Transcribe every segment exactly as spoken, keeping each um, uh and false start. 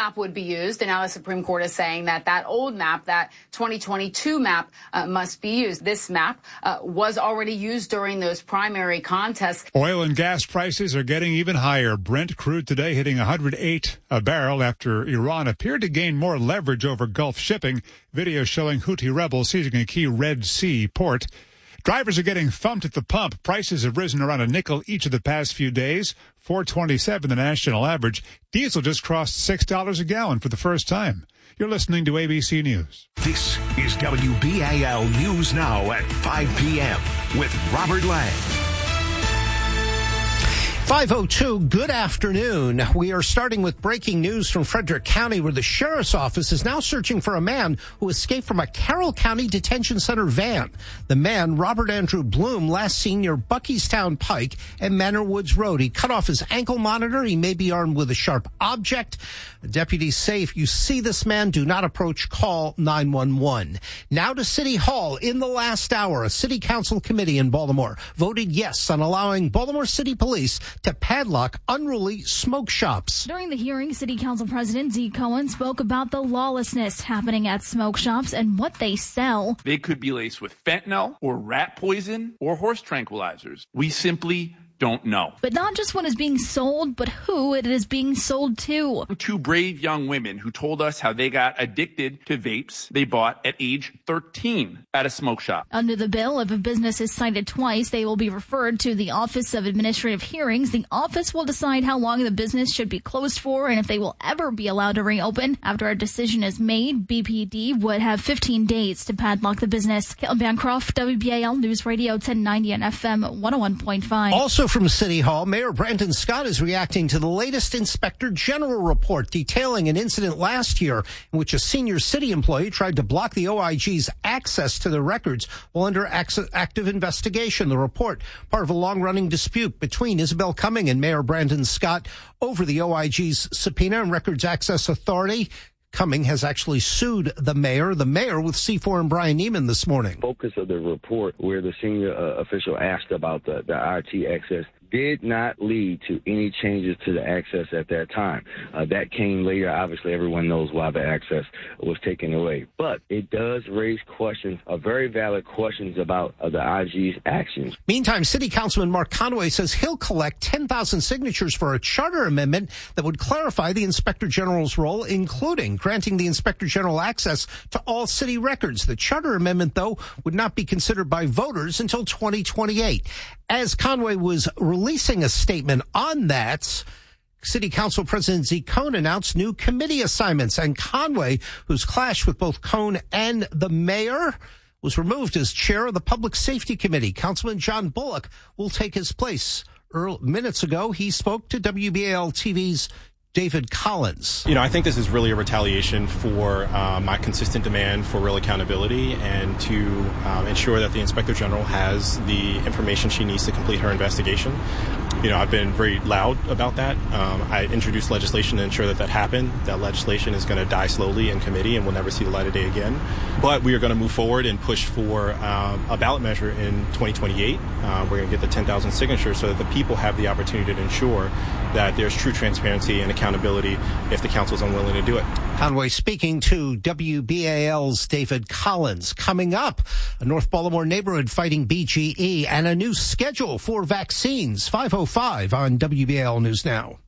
map would be used. And now the Supreme Court is saying that that old map, that twenty twenty-two map, uh, must be used. This map uh, was already used during those primary contests. Oil and gas prices are getting even higher. Brent crude today hitting one hundred eight a barrel after Iran appeared to gain more leverage over Gulf shipping. Video showing Houthi rebels seizing a key Red Sea port. Drivers are getting thumped at the pump. Prices have risen around a nickel each of the past few days. four twenty-seven the national average. Diesel just crossed six dollars a gallon for the first time. You're listening to A B C News. This is W B A L News Now at five p.m. with Robert Lang. five oh two, good afternoon. We are starting with breaking news from Frederick County, where the sheriff's office is now searching for a man who escaped from a Carroll County Detention Center van. The man, Robert Andrew Bloom, last seen near Buckystown Pike and Manor Woods Road. He cut off his ankle monitor. He may be armed with a sharp object. Deputies say if you see this man, do not approach, call nine one one. Now to City Hall. In the last hour, a city council committee in Baltimore voted yes on allowing Baltimore City Police to padlock unruly smoke shops. During the hearing, City Council President Zeke Cohen spoke about the lawlessness happening at smoke shops and what they sell. They could be laced with fentanyl or rat poison or horse tranquilizers. We simply don't know. But not just what is being sold, but who it is being sold to. Two brave young women who told us how they got addicted to vapes they bought at age thirteen at a smoke shop. Under the bill, if a business is cited twice, they will be referred to the Office of Administrative Hearings. The office will decide how long the business should be closed for and if they will ever be allowed to reopen. After a decision is made, B P D would have fifteen days to padlock the business. Caitlin Bancroft, W B A L News Radio ten ninety and F M one oh one point five. Also from City Hall, Mayor Brandon Scott is reacting to the latest Inspector General report detailing an incident last year in which a senior city employee tried to block the O I G's access to the records while under active investigation. The report, part of a long-running dispute between Isabel Cumming and Mayor Brandon Scott over the O I G's subpoena and records access authority. Cumming has actually sued the mayor, the mayor with C four and Brian Neiman this morning. Focus of the report where the senior uh, official asked about the, the I T access did not lead to any changes to the access at that time. Uh, that came later. Obviously, everyone knows why the access was taken away. But it does raise questions, uh, very valid questions about uh, the I G's actions. Meantime, City Councilman Mark Conway says he'll collect ten thousand signatures for a charter amendment that would clarify the Inspector General's role, including granting the Inspector General access to all city records. The charter amendment, though, would not be considered by voters until twenty twenty-eight. As Conway was releasing a statement on that, City Council President Zeke Cohen announced new committee assignments, and Conway, who's clashed with both Cohen and the mayor, was removed as chair of the Public Safety Committee. Councilman John Bullock will take his place. Early, minutes ago, he spoke to W B A L T V's David Collins. You know, I think this is really a retaliation for uh, my consistent demand for real accountability and to um, ensure that the Inspector General has the information she needs to complete her investigation. You know, I've been very loud about that. Um, I introduced legislation to ensure that that happened. That legislation is going to die slowly in committee and will never see the light of day again. But we are going to move forward and push for um, a ballot measure in twenty twenty-eight. Uh, we're going to get the ten thousand signatures so that the people have the opportunity to ensure that there's true transparency and accountability if the council is unwilling to do it. Conway speaking to W B A L's David Collins. Coming up, a North Baltimore neighborhood fighting B G E and a new schedule for vaccines. five oh five on W B A L News Now.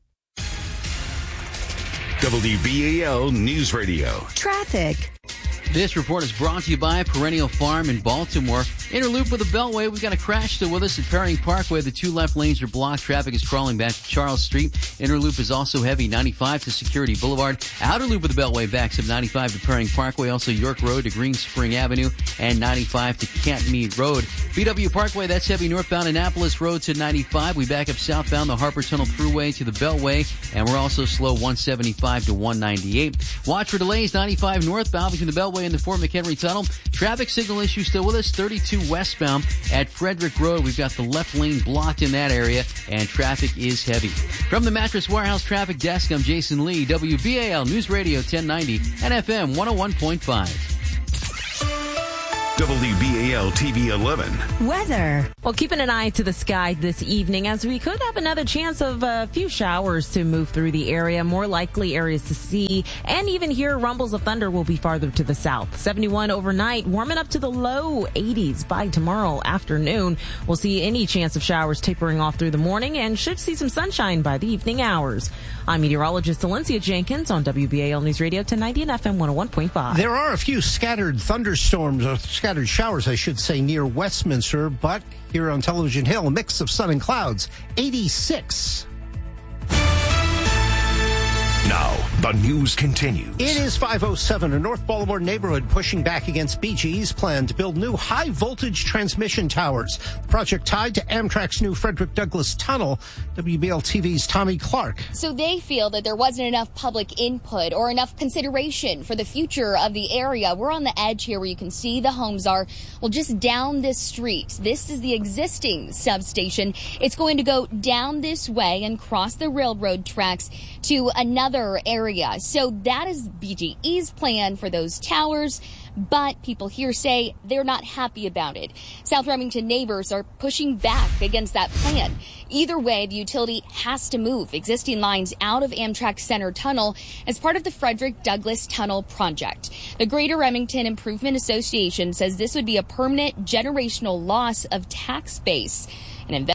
W B A L News Radio. Traffic. This report is brought to you by Perennial Farm in Baltimore. Interloop with the Beltway. We've got a crash still with us at Perring Parkway. The two left lanes are blocked. Traffic is crawling back to Charles Street. Interloop is also heavy. ninety-five to Security Boulevard. Outer loop of the Beltway backs up ninety-five to Perring Parkway. Also York Road to Green Spring Avenue and ninety-five to Cantmead Road. B W Parkway, that's heavy northbound Annapolis Road to ninety-five. We back up southbound the Harper Tunnel Thruway to the Beltway. And we're also slow one seventy-five to one ninety-eight. Watch for delays ninety-five northbound between the Beltway and the Fort McHenry Tunnel. Traffic signal issue still with us. thirty-two westbound at Frederick Road. We've got the left lane blocked in that area, and traffic is heavy. From the Mattress Warehouse Traffic Desk, I'm Jason Lee, W B A L News Radio ten ninety and F M one oh one point five. W B A L T V eleven. Weather. Well, keeping an eye to the sky this evening as we could have another chance of a few showers to move through the area. More likely areas to see and even hear rumbles of thunder will be farther to the south. seventy-one overnight, warming up to the low eighties by tomorrow afternoon. We'll see any chance of showers tapering off through the morning and should see some sunshine by the evening hours. I'm meteorologist Valencia Jenkins on W B A L News Radio ten ninety and F M one oh one point five. There are a few scattered thunderstorms, or scattered showers, I should say, near Westminster, but here on Television Hill, a mix of sun and clouds, eighty-six. Now, the news continues. It is five oh seven. A North Baltimore neighborhood pushing back against B G E's plan to build new high-voltage transmission towers. The project tied to Amtrak's new Frederick Douglass Tunnel. W B L T V's Tommy Clark. So they feel that there wasn't enough public input or enough consideration for the future of the area. We're on the edge here where you can see the homes are. Well, just down this street. This is the existing substation. It's going to go down this way and cross the railroad tracks to another area. So that is B G E's plan for those towers, but people here say they're not happy about it. South Remington neighbors are pushing back against that plan. Either way, the utility has to move existing lines out of Amtrak Center Tunnel as part of the Frederick Douglass Tunnel project. The Greater Remington Improvement Association says this would be a permanent generational loss of tax base. An investment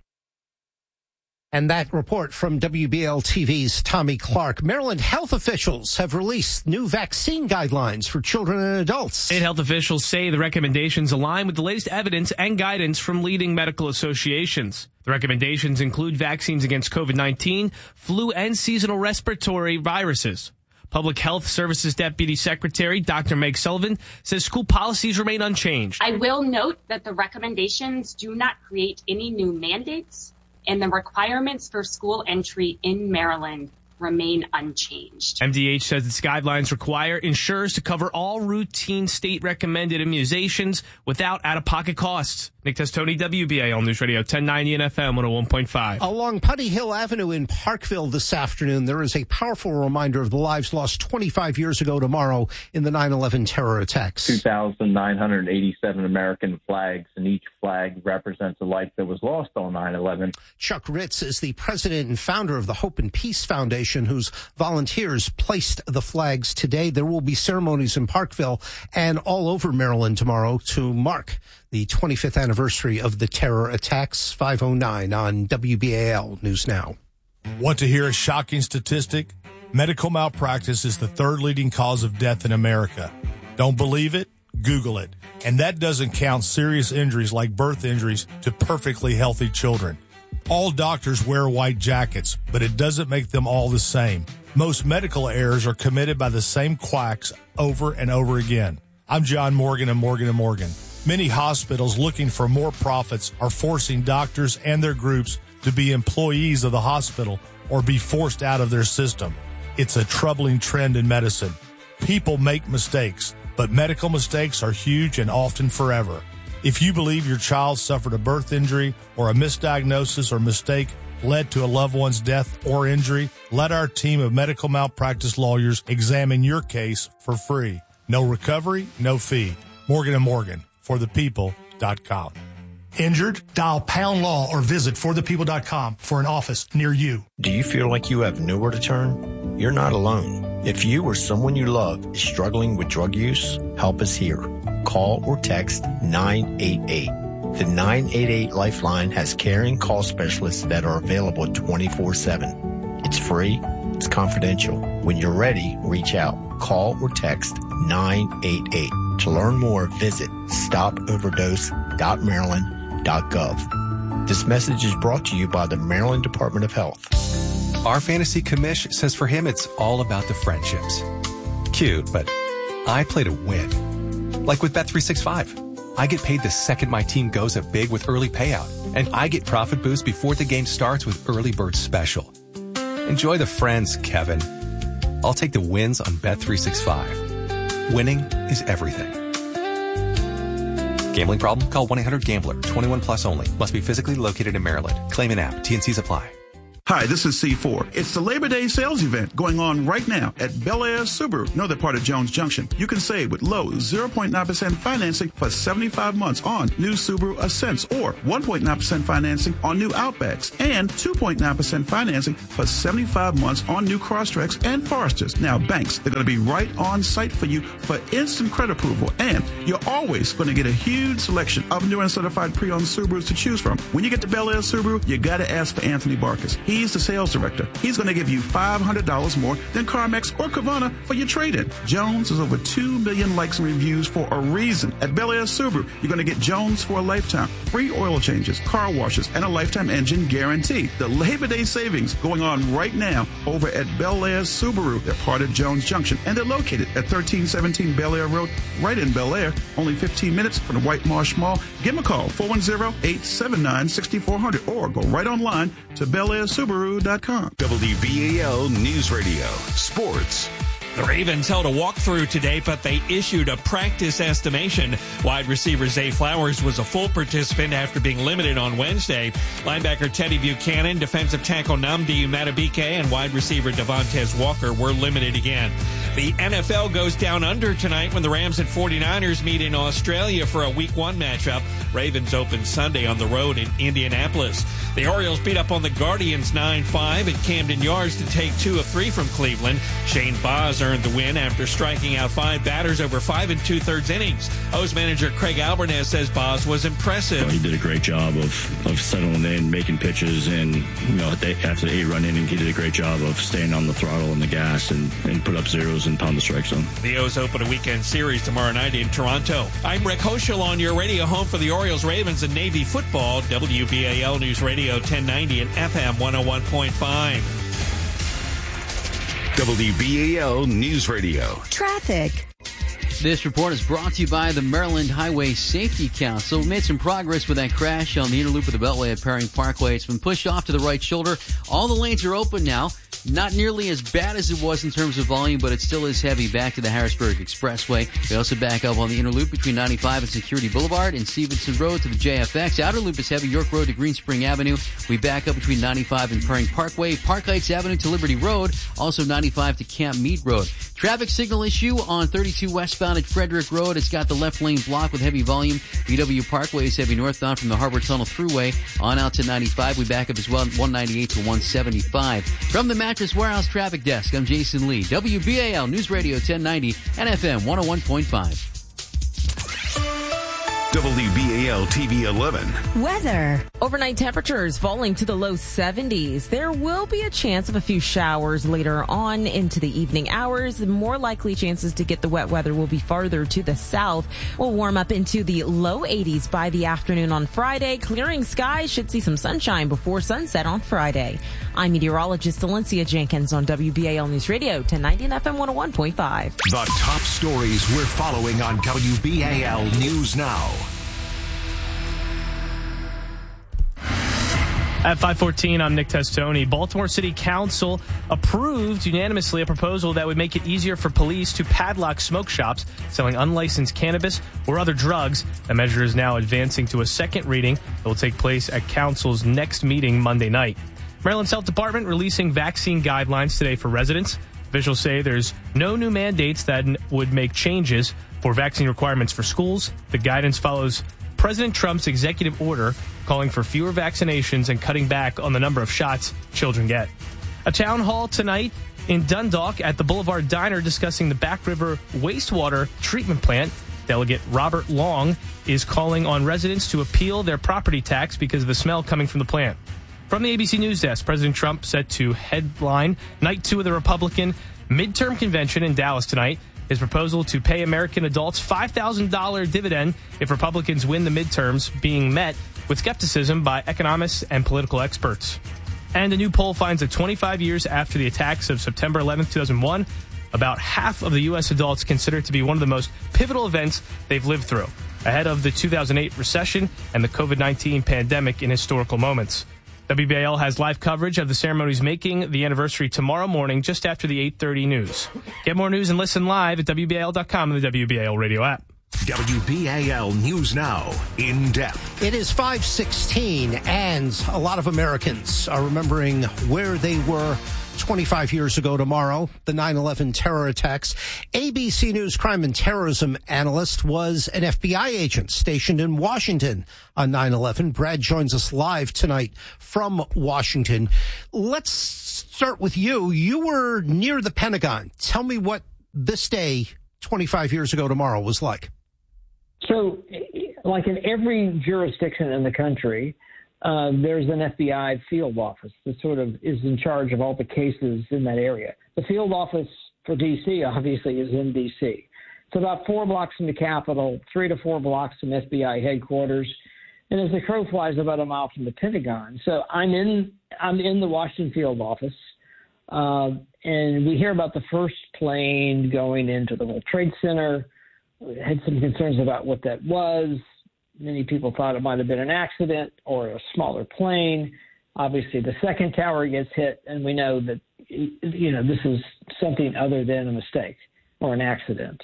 And that report from W B L T V's Tommy Clark. Maryland health officials have released new vaccine guidelines for children and adults. State health officials say the recommendations align with the latest evidence and guidance from leading medical associations. The recommendations include vaccines against COVID nineteen, flu, and seasonal respiratory viruses. Public Health Services Deputy Secretary Doctor Meg Sullivan says school policies remain unchanged. I will note that the recommendations do not create any new mandates, and the requirements for school entry in Maryland remain unchanged. M D H says its guidelines require insurers to cover all routine state-recommended immunizations without out-of-pocket costs. Nick Testoni, W B A L News Radio ten ninety and F M one oh one point five. Along Putty Hill Avenue in Parkville this afternoon, there is a powerful reminder of the lives lost twenty-five years ago tomorrow in the nine eleven terror attacks. two thousand nine hundred eighty-seven American flags, and each flag represents a life that was lost on nine eleven. Chuck Ritz is the president and founder of the Hope and Peace Foundation, whose volunteers placed the flags today. There will be ceremonies in Parkville and all over Maryland tomorrow to mark the twenty-fifth anniversary of the terror attacks. five oh nine on W B A L News Now. Want to hear a shocking statistic? Medical malpractice is the third leading cause of death in America. Don't believe it? Google it. And that doesn't count serious injuries like birth injuries to perfectly healthy children. All doctors wear white jackets, but it doesn't make them all the same. Most medical errors are committed by the same quacks over and over again. I'm John Morgan of Morgan and Morgan. Many hospitals looking for more profits are forcing doctors and their groups to be employees of the hospital or be forced out of their system. It's a troubling trend in medicine. People make mistakes, but medical mistakes are huge and often forever. If you believe your child suffered a birth injury or a misdiagnosis or mistake led to a loved one's death or injury, let our team of medical malpractice lawyers examine your case for free. No recovery, no fee. Morgan and Morgan, for the people dot com. Injured? Dial pound law or visit for the people dot com for an office near you. Do you feel like you have nowhere to turn? You're not alone. If you or someone you love is struggling with drug use, help is here. Call or text nine eight eight. The nine eight eight Lifeline has caring call specialists that are available twenty-four seven. It's free. It's confidential. When you're ready, reach out. Call or text nine eight eight. To learn more, visit stop overdose dot maryland dot gov. This message is brought to you by the Maryland Department of Health. Our fantasy commish says for him it's all about the friendships. Cute, but I play to win. Like with Bet three sixty-five. I get paid the second my team goes up big with early payout, and I get profit boost before the game starts with Early Bird Special. Enjoy the friends, Kevin. I'll take the wins on Bet three sixty-five. Winning is everything. Gambling problem? Call one eight hundred gambler. twenty-one plus only. Must be physically located in Maryland. Claim an app. T and C's apply. Hi, this is C four. It's the Labor Day sales event going on right now at Bel Air Subaru. Know they're part of Jones Junction. You can save with low zero point nine percent financing for seventy-five months on new Subaru Ascents or one point nine percent financing on new Outbacks and two point nine percent financing for seventy-five months on new Crosstreks and Foresters. Now, banks, they're going to be right on site for you for instant credit approval, and you're always going to get a huge selection of new and certified pre-owned Subarus to choose from. When you get to Bel Air Subaru, you got to ask for Anthony Barkis. He's the sales director. He's going to give you five hundred dollars more than CarMax or Carvana for your trade-in. Jones has over two million likes and reviews for a reason. At Bel Air Subaru, you're going to get Jones for a lifetime, free oil changes, car washes, and a lifetime engine guarantee. The Labor Day savings going on right now over at Bel Air Subaru. They're part of Jones Junction, and they're located at thirteen seventeen Bel Air Road, right in Bel Air, only fifteen minutes from the White Marsh Mall. Give them a call, four one zero, eight seven nine, six four zero zero, or go right online to bel air subaru dot com. W B A L News Radio, sports. The Ravens held a walkthrough today, but they issued a practice estimation. Wide receiver Zay Flowers was a full participant after being limited on Wednesday. Linebacker Teddy Buchanan, defensive tackle Nnamdi Madubuike, and wide receiver Devontae Walker were limited again. The N F L goes down under tonight when the Rams and forty-niners meet in Australia for a week one matchup. Ravens open Sunday on the road in Indianapolis. The Orioles beat up on the Guardians nine five at Camden Yards to take two of three from Cleveland. Shane Baz earned the win after striking out five batters over five and two-thirds innings. O's manager Craig Albernez says Baz was impressive. He did a great job of, of settling in, making pitches, and you know after the eight-run inning, he did a great job of staying on the throttle and the gas and, and put up zeros and pound the strike zone. The O's open a weekend series tomorrow night in Toronto. I'm Rick Hoschel on your radio home for the Orioles, Ravens, and Navy football. W B A L News Radio ten ninety and F M one oh one point five. W B A L News Radio. Traffic. This report is brought to you by the Maryland Highway Safety Council. We made some progress with that crash on the inner loop of the Beltway at Perring Parkway. It's been pushed off to the right shoulder. All the lanes are open now. Not nearly as bad as it was in terms of volume, but it still is heavy back to the Harrisburg Expressway. We also back up on the inner loop between ninety-five and Security Boulevard and Stevenson Road to the J F X. Outer loop is heavy, York Road to Green Spring Avenue. We back up between ninety-five and Perring Parkway, Park Heights Avenue to Liberty Road, also ninety-five to Camp Meade Road. Traffic signal issue on thirty-two westbound at Frederick Road. It's got the left lane blocked with heavy volume. B W Parkway is heavy northbound from the Harbor Tunnel Thruway on out to ninety-five. We back up as well one ninety-eight to one seventy-five. From the Mattress Warehouse Traffic Desk, I'm Jason Lee. W B A L News Radio ten ninety and F M one oh one point five. W B A L T V eleven. Weather. Overnight temperatures falling to the low seventies. There will be a chance of a few showers later on into the evening hours. More likely chances to get the wet weather will be farther to the south. We'll warm up into the low eighties by the afternoon on Friday. Clearing skies, should see some sunshine before sunset on Friday. I'm meteorologist Valencia Jenkins on W B A L News Radio ten ninety and F M one oh one point five. The top stories we're following on W B A L News Now. At five fourteen, I'm Nick Testoni. Baltimore City Council approved unanimously a proposal that would make it easier for police to padlock smoke shops selling unlicensed cannabis or other drugs. The measure is now advancing to a second reading that will take place at Council's next meeting Monday night. Maryland's Health Department releasing vaccine guidelines today for residents. Officials say there's no new mandates that would make changes for vaccine requirements for schools. The guidance follows President Trump's executive order calling for fewer vaccinations and cutting back on the number of shots children get. A town hall tonight in Dundalk at the Boulevard Diner discussing the Back River wastewater treatment plant. Delegate Robert Long is calling on residents to appeal their property tax because of the smell coming from the plant. From the A B C News Desk, President Trump set to headline night two of the Republican midterm convention in Dallas tonight. His proposal to pay American adults five thousand dollars dividend if Republicans win the midterms being met with skepticism by economists and political experts. And a new poll finds that twenty-five years after the attacks of September eleventh, two thousand one, about half of the U S adults consider it to be one of the most pivotal events they've lived through, ahead of the two thousand eight recession and the COVID nineteen pandemic in historical moments. W B A L has live coverage of the ceremonies making the anniversary tomorrow morning just after the eight thirty news. Get more news and listen live at W B A L dot com and the W B A L radio app. W B A L News Now, in depth. It is five sixteen, and a lot of Americans are remembering where they were twenty-five years ago tomorrow, the nine eleven terror attacks. A B C News crime and terrorism analyst was an F B I agent stationed in Washington on nine eleven. Brad joins us live tonight from Washington. Let's start with you. You were near the Pentagon. Tell me what this day twenty-five years ago tomorrow was like. So, like in every jurisdiction in the country, uh, there's an F B I field office that sort of is in charge of all the cases in that area. The field office for D C obviously is in D C. It's about four blocks from the Capitol, three to four blocks from F B I headquarters, and as the crow flies, about a mile from the Pentagon. So I'm in I'm in the Washington field office, uh, and we hear about the first plane going into the World Trade Center. We had some concerns about what that was. Many people thought it might have been an accident or a smaller plane. Obviously, the second tower gets hit, and we know that, you know, this is something other than a mistake or an accident.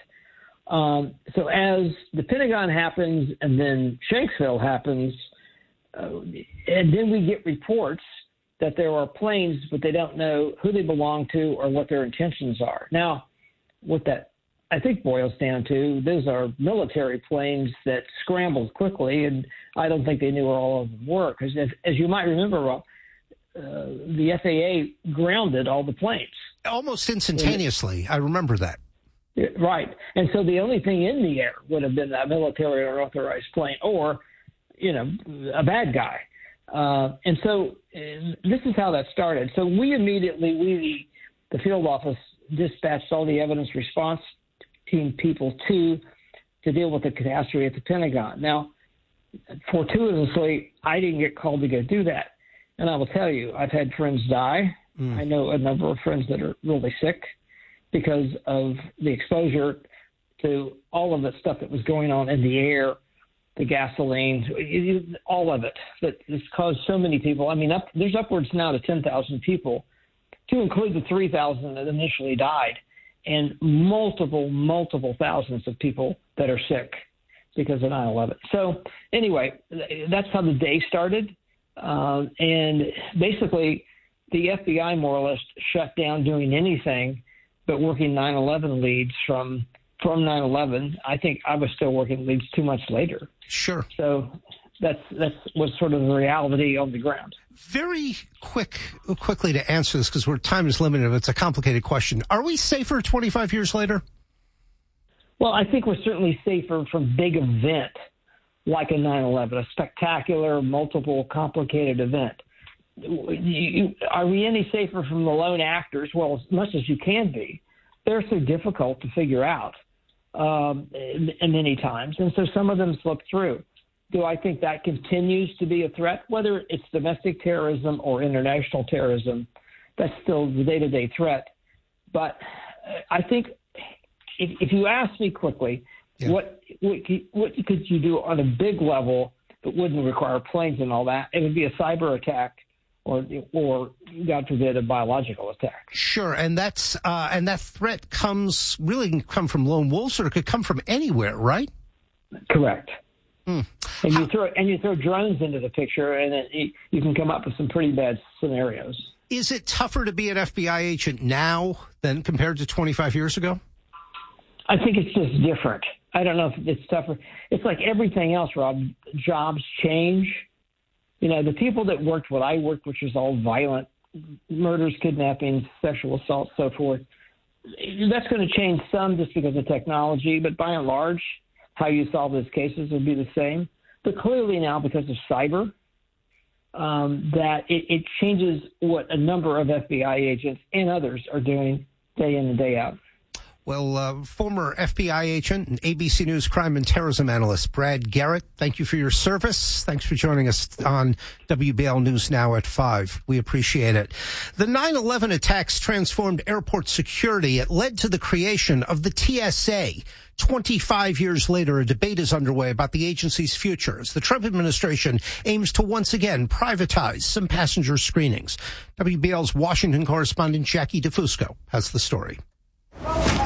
Um, so as the Pentagon happens and then Shanksville happens, uh, and then we get reports that there are planes, but they don't know who they belong to or what their intentions are. Now, what that I think boils down to, those are military planes that scrambled quickly, and I don't think they knew where all of them were. Because as, as you might remember, Rob, uh, the F A A grounded all the planes. Almost instantaneously. I remember that. Right. And so the only thing in the air would have been a military or authorized plane or, you know, a bad guy. Uh, and so uh, this is how that started. So we immediately, we, the field office, dispatched all the evidence response team people to to deal with the catastrophe at the Pentagon. Now, fortuitously, I didn't get called to go do that. And I will tell you, I've had friends die. Mm. I know a number of friends that are really sick because of the exposure to all of the stuff that was going on in the air, the gasoline, all of it that has caused so many people. I mean, up, there's upwards now to ten thousand people, to include the three thousand that initially died, and multiple, multiple thousands of people that are sick because of nine eleven. So anyway, that's how the day started. Uh, and basically, the F B I more or less shut down doing anything but working nine eleven leads from from nine eleven. I think I was still working leads two months later. Sure. So that's that's was sort of the reality on the ground. Very quick, quickly to answer this, because our time is limited. It's a complicated question. Are we safer twenty-five years later? Well, I think we're certainly safer from big event like a nine eleven, a spectacular, multiple, complicated event. Are we any safer from the lone actors? Well, as much as you can be. They're so difficult to figure out um, and many times, and so some of them slip through. Do I think that continues to be a threat? Whether it's domestic terrorism or international terrorism, that's still the day-to-day threat. But I think if, if you ask me quickly, yeah. what, what what could you do on a big level that wouldn't require planes and all that? It would be a cyber attack, or or God forbid, a biological attack. Sure, and that's uh, and that threat comes really can come from lone wolves, or it could come from anywhere, right? Correct. Mm. And you throw and you throw drones into the picture, and it, you can come up with some pretty bad scenarios. Is it tougher to be an F B I agent now than compared to twenty-five years ago? I think it's just different. I don't know if it's tougher. It's like everything else, Rob. Jobs change. You know, the people that worked what I worked, which was all violent murders, kidnappings, sexual assault, so forth, that's going to change some just because of technology. But by and large, how you solve those cases will be the same. But clearly now, because of cyber, um, that it, it changes what a number of F B I agents and others are doing day in and day out. Well, uh, former F B I agent and A B C News crime and terrorism analyst Brad Garrett, thank you for your service. Thanks for joining us on W B L News Now at five. We appreciate it. The nine eleven attacks transformed airport security. It led to the creation of the T S A. twenty-five years later, a debate is underway about the agency's future as the Trump administration aims to once again privatize some passenger screenings. W B L's Washington correspondent Jackie DeFusco has the story.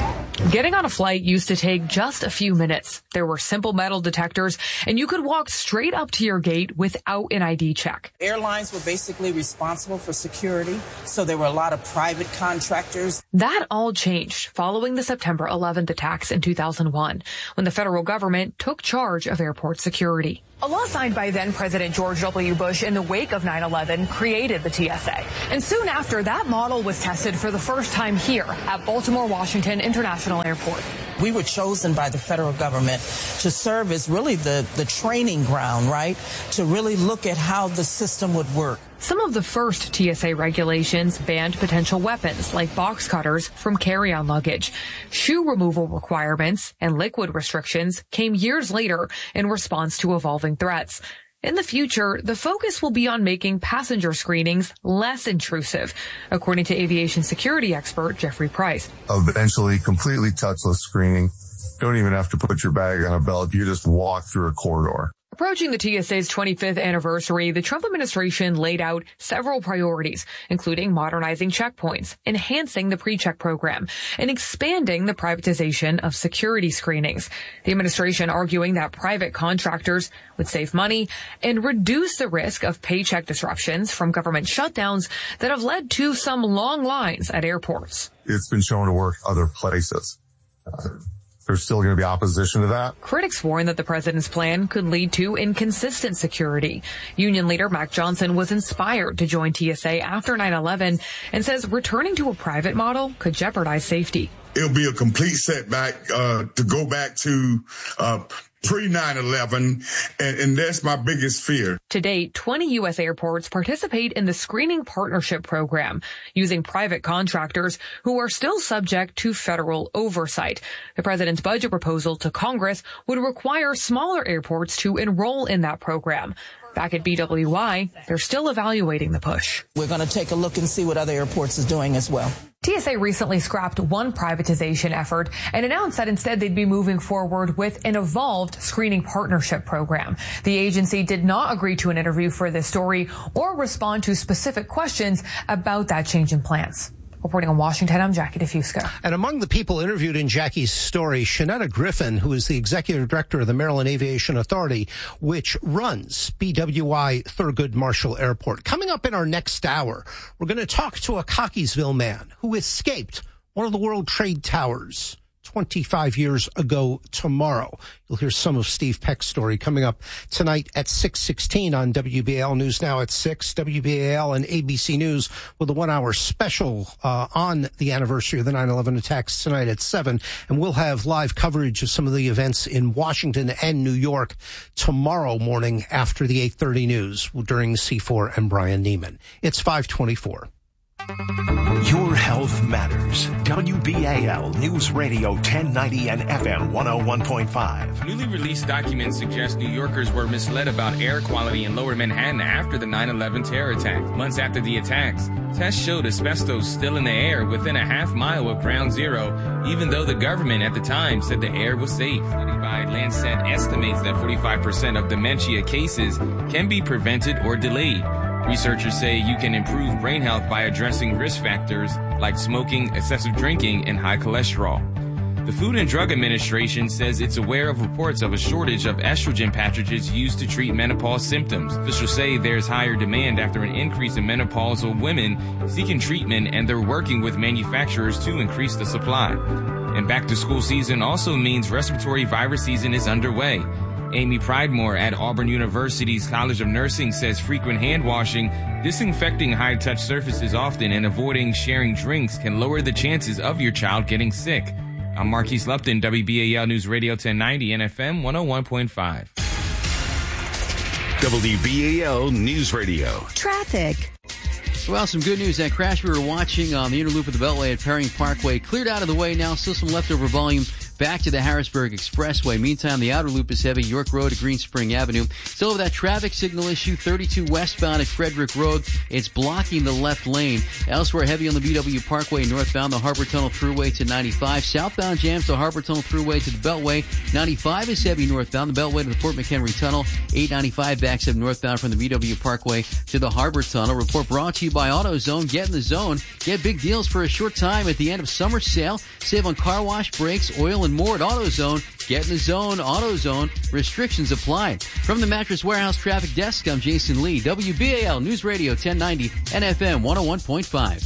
Getting on a flight used to take just a few minutes. There were simple metal detectors, and you could walk straight up to your gate without an I D check. Airlines were basically responsible for security, so there were a lot of private contractors. That all changed following the September eleventh attacks in two thousand one, when the federal government took charge of airport security. A law signed by then-President George W. Bush in the wake of nine eleven created the T S A. And soon after, that model was tested for the first time here at Baltimore Washington International Airport. We were chosen by the federal government to serve as really the, the training ground, right, to really look at how the system would work. Some of the first T S A regulations banned potential weapons like box cutters from carry-on luggage. Shoe removal requirements and liquid restrictions came years later in response to evolving threats. In the future, the focus will be on making passenger screenings less intrusive, according to aviation security expert Jeffrey Price. Eventually, completely touchless screening. Don't even have to put your bag on a belt. You just walk through a corridor. Approaching the T S A's twenty-fifth anniversary, the Trump administration laid out several priorities, including modernizing checkpoints, enhancing the pre-check program, and expanding the privatization of security screenings. The administration arguing that private contractors would save money and reduce the risk of paycheck disruptions from government shutdowns that have led to some long lines at airports. It's been shown to work other places. Uh, There's still going to be opposition to that. Critics warn that the president's plan could lead to inconsistent security. Union leader Mac Johnson was inspired to join T S A after nine eleven and says returning to a private model could jeopardize safety. It'll be a complete setback uh, to go back to uh, pre nine eleven, and, and that's my biggest fear. To date, twenty U S airports participate in the Screening Partnership Program, using private contractors who are still subject to federal oversight. The president's budget proposal to Congress would require smaller airports to enroll in that program. Back at B W I, they're still evaluating the push. We're going to take a look and see what other airports is doing as well. T S A recently scrapped one privatization effort and announced that instead they'd be moving forward with an evolved screening partnership program. The agency did not agree to an interview for this story or respond to specific questions about that change in plans. Reporting in Washington, I'm Jackie DeFusco. And among the people interviewed in Jackie's story, Shanetta Griffin, who is the executive director of the Maryland Aviation Authority, which runs B W I Thurgood Marshall Airport. Coming up in our next hour, we're going to talk to a Cockeysville man who escaped one of the World Trade Towers twenty-five years ago tomorrow. You'll hear some of Steve Peck's story coming up tonight at six sixteen on W B A L News Now at six. W B A L and A B C News with a one-hour special uh, on the anniversary of the nine eleven attacks tonight at seven. And we'll have live coverage of some of the events in Washington and New York tomorrow morning after the eight thirty news during C four and Brian Neiman. It's five twenty-four. Your health matters. W B A L News Radio ten ninety and F M one oh one point five. Newly released documents suggest New Yorkers were misled about air quality in Lower Manhattan after the nine eleven terror attack. Months after the attacks, tests showed asbestos still in the air within a half mile of ground zero, even though the government at the time said the air was safe. A study by Lancet estimates that forty-five percent of dementia cases can be prevented or delayed. Researchers say you can improve brain health by addressing risk factors like smoking, excessive drinking, and high cholesterol. The Food and Drug Administration says it's aware of reports of a shortage of estrogen patches used to treat menopause symptoms. Officials say there's higher demand after an increase in menopausal women seeking treatment, and they're working with manufacturers to increase the supply. And back to school season also means respiratory virus season is underway. Amy Pridemore at Auburn University's College of Nursing says frequent hand washing, disinfecting high-touch surfaces often, and avoiding sharing drinks can lower the chances of your child getting sick. I'm Marquise Lupton, W B A L News Radio ten ninety and F M one oh one point five. W B A L News Radio. Traffic. Well, some good news. That crash we were watching on the inner loop of the Beltway at Perring Parkway cleared out of the way now. Still some leftover volume back to the Harrisburg Expressway. Meantime, the outer loop is heavy, York Road to Green Spring Avenue. Still have that traffic signal issue, thirty-two westbound at Frederick Road. It's blocking the left lane. Elsewhere, heavy on the B W Parkway northbound, the Harbor Tunnel Thruway to ninety-five. Southbound jams the Harbor Tunnel Thruway to the Beltway. ninety-five is heavy northbound, the Beltway to the Fort McHenry Tunnel. eight ninety-five backs up northbound from the B W Parkway to the Harbor Tunnel. Report brought to you by AutoZone. Get in the zone. Get big deals for a short time at the end of summer sale. Save on car wash, brakes, oil, and more at AutoZone. Get in the zone. AutoZone. Restrictions apply. From the Mattress Warehouse Traffic Desk, I'm Jason Lee. W B A L News Radio ten ninety and F M one oh one point five.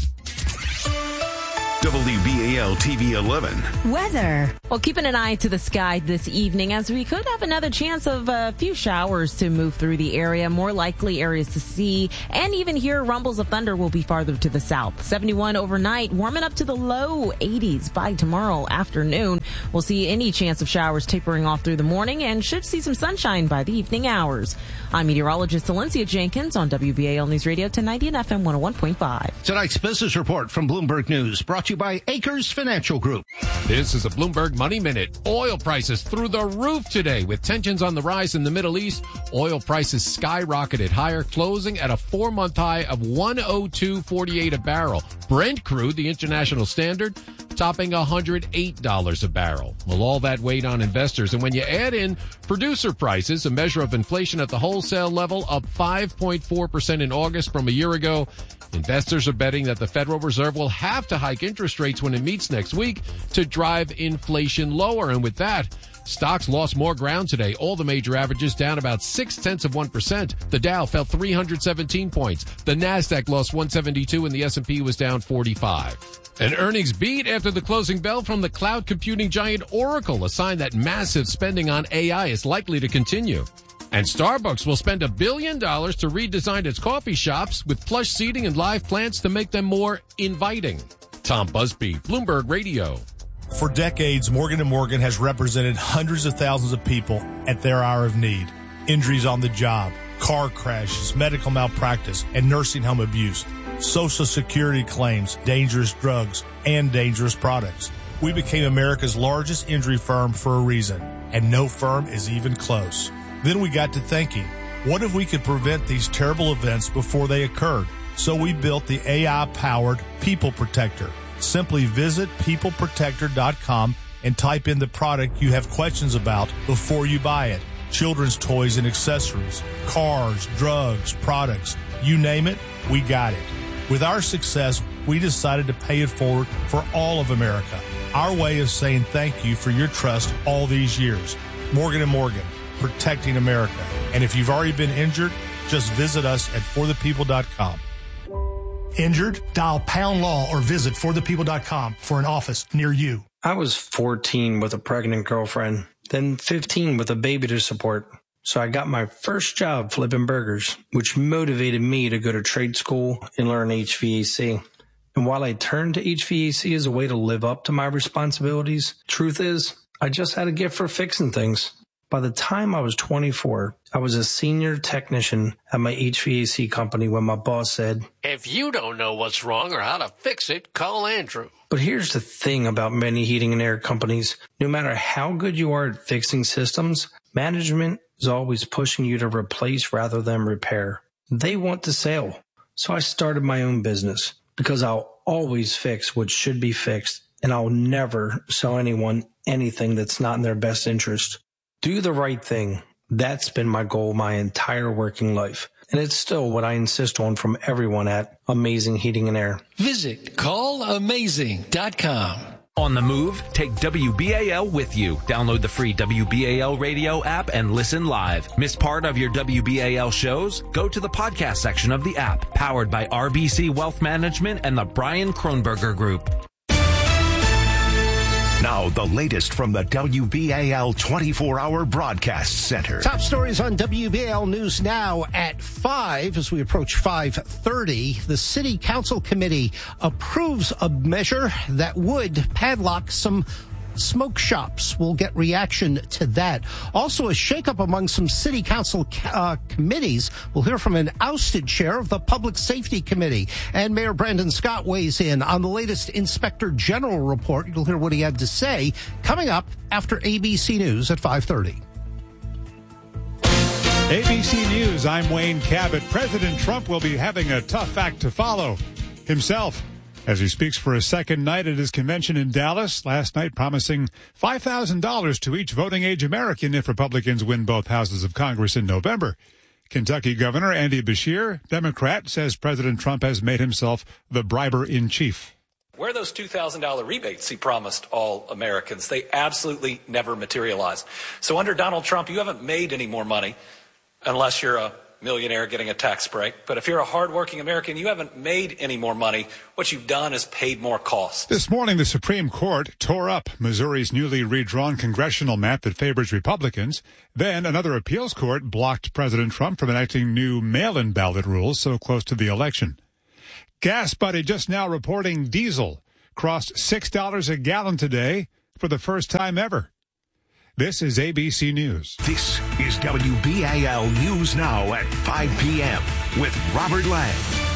W B A L T V eleven. Weather. Well, keeping an eye to the sky this evening as we could have another chance of a few showers to move through the area. More likely areas to see and even hear rumbles of thunder will be farther to the south. seventy-one overnight, warming up to the low eighties by tomorrow afternoon. We'll see any chance of showers tapering off through the morning and should see some sunshine by the evening hours. I'm meteorologist Valencia Jenkins on W B A L News Radio ten ninety and F M one oh one point five. Tonight's business report from Bloomberg News brought to you by Acres Financial Group. This is a Bloomberg Money Minute. Oil prices through the roof today with tensions on the rise in the Middle East. Oil prices skyrocketed higher, closing at a four-month high of one oh two forty-eight a barrel. Brent crude, the international standard, topping one hundred eight dollars a barrel. Well, all that weighed on investors. And when you add in producer prices, a measure of inflation at the wholesale level, up five point four percent in August from a year ago, investors are betting that the Federal Reserve will have to hike interest rates when it meets next week to drive inflation lower. And with that, stocks lost more ground today. All the major averages down about six tenths of one percent. The Dow fell three hundred seventeen points. The Nasdaq lost one seventy-two and the S and P was down forty-five. An earnings beat after the closing bell from the cloud computing giant Oracle, a sign that massive spending on A I is likely to continue. And Starbucks will spend a billion dollars to redesign its coffee shops with plush seating and live plants to make them more inviting. Tom Busby, Bloomberg Radio. For decades, Morgan and Morgan has represented hundreds of thousands of people at their hour of need. Injuries on the job, car crashes, medical malpractice, and nursing home abuse, Social Security claims, dangerous drugs, and dangerous products. We became America's largest injury firm for a reason, and no firm is even close. Then we got to thinking, what if we could prevent these terrible events before they occurred? So we built the A I-powered People Protector. Simply visit people protector dot com and type in the product you have questions about before you buy it. Children's toys and accessories, cars, drugs, products, you name it, we got it. With our success, we decided to pay it forward for all of America. Our way of saying thank you for your trust all these years. Morgan and Morgan, protecting America. And if you've already been injured, just visit us at for the people dot com. Injured? Dial pound law or visit for the people dot com for an office near you. I was fourteen with a pregnant girlfriend, then fifteen with a baby to support. So I got my first job flipping burgers, which motivated me to go to trade school and learn H V A C. And while I turned to H V A C as a way to live up to my responsibilities, truth is, I just had a gift for fixing things. By the time I was twenty-four, I was a senior technician at my H V A C company when my boss said, "If you don't know what's wrong or how to fix it, call Andrew." But here's the thing about many heating and air companies. No matter how good you are at fixing systems, management is always pushing you to replace rather than repair. They want the sale. So I started my own business because I'll always fix what should be fixed, and I'll never sell anyone anything that's not in their best interest. Do the right thing. That's been my goal my entire working life. And it's still what I insist on from everyone at Amazing Heating and Air. Visit call amazing dot com. On the move, take W B A L with you. Download the free W B A L radio app and listen live. Miss part of your W B A L shows? Go to the podcast section of the app, powered by R B C Wealth Management and the Brian Kronberger Group. Now, the latest from the W B A L twenty-four hour broadcast center. Top stories on W B A L News Now at five. As we approach five thirty, the City Council Committee approves a measure that would padlock some smoke shops. We'll get reaction to that. Also, a shakeup among some city council uh, committees. We'll hear from an ousted chair of the Public Safety Committee. And Mayor Brandon Scott weighs in on the latest Inspector General report. You'll hear what he had to say coming up after A B C News at five thirty. A B C News, I'm Wayne Cabot. President Trump will be having a tough act to follow himself as he speaks for a second night at his convention in Dallas last night, promising five thousand dollars to each voting-age American if Republicans win both houses of Congress in November. Kentucky Governor Andy Beshear, Democrat, says President Trump has made himself the briber-in-chief. Where are those two thousand dollars rebates he promised all Americans? They absolutely never materialized. So under Donald Trump, you haven't made any more money unless you're a millionaire getting a tax break. But if you're a hardworking American, you haven't made any more money. What you've done is paid more costs. This morning, the Supreme Court tore up Missouri's newly redrawn congressional map that favors Republicans. Then another appeals court blocked President Trump from enacting new mail-in ballot rules so close to the election. Gas Buddy just now reporting diesel crossed six dollars a gallon today for the first time ever. This is A B C News. This is W B A L News Now at five p.m. with Robert Lang.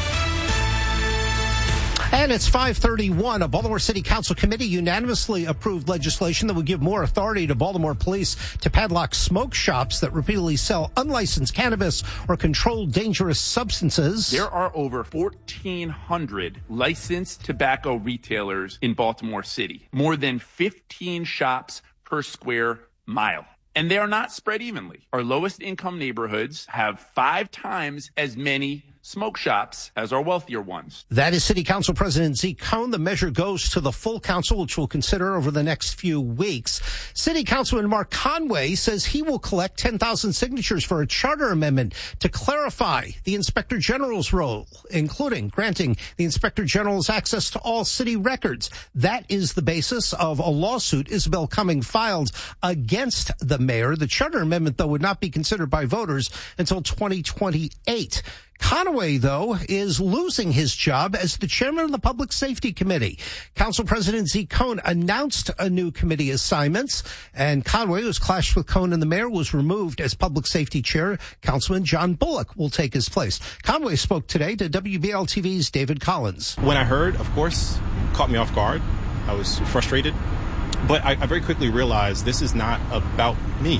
And it's five thirty-one. A Baltimore City Council committee unanimously approved legislation that would give more authority to Baltimore police to padlock smoke shops that repeatedly sell unlicensed cannabis or controlled dangerous substances. There are over fourteen hundred licensed tobacco retailers in Baltimore City, more than fifteen shops per square mile. And they are not spread evenly. Our lowest income neighborhoods have five times as many smoke shops as our wealthier ones. That is City Council President Zeke Cohn. The measure goes to the full council, which we'll consider over the next few weeks. City Councilman Mark Conway says he will collect ten thousand signatures for a charter amendment to clarify the Inspector General's role, including granting the Inspector General's access to all city records. That is the basis of a lawsuit Isabel Cumming filed against the mayor. The charter amendment, though, would not be considered by voters until twenty twenty-eight. Conway, though, is losing his job as the chairman of the Public Safety Committee. Council President Zeke Cohn announced a new committee assignments, and Conway, who's clashed with Cohn and the mayor, was removed as Public Safety Chair. Councilman John Bullock will take his place. Conway spoke today to W B L T V's David Collins. When I heard, of course, caught me off guard. I was frustrated, but I, I very quickly realized this is not about me.